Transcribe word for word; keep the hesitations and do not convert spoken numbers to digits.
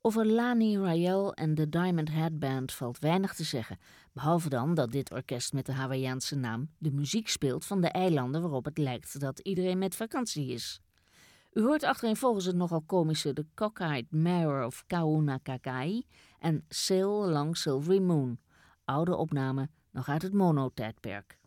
Over Lani Royale en de Diamond Head Band valt weinig te zeggen, behalve dan dat dit orkest met de Hawaïaanse naam de muziek speelt van de eilanden waarop het lijkt dat iedereen met vakantie is. U hoort achtereenvolgens het nogal komische The Cockeyed Mayor of Kaunakakai en Sail Along Silvery Moon, oude opname nog uit het mono-tijdperk.